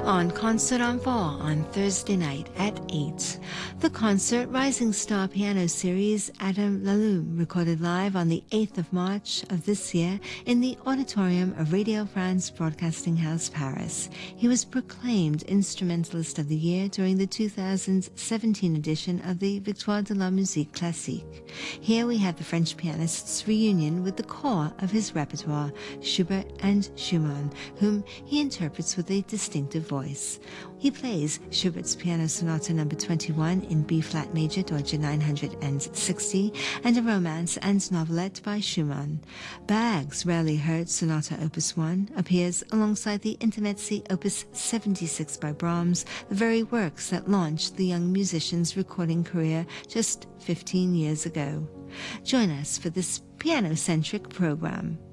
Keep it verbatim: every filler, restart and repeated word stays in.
on Concert en Four on Thursday night at eight. The concert Rising Star Piano Series Adam Laloum recorded live on the eighth of March of this year in the auditorium of Radio France Broadcasting House, Paris. He was proclaimed Instrumentalist of the Year during the two thousand seventeen edition of the Victoire de la Musique Classique. Here we have the French pianist's reunion with the core of his repertoire, Schubert and Schumann, whom he interprets with a distinctive voice. He plays Schubert's Piano Sonata number twenty-one in B-flat major, Deutsche nine hundred sixty, and a Romance and Novelette by Schumann. Bag's rarely heard Sonata Opus one appears alongside the Intermezzi Opus seventy-six by Brahms, the very works that launched the young musician's recording career just fifteen years ago. Join us for this piano-centric program.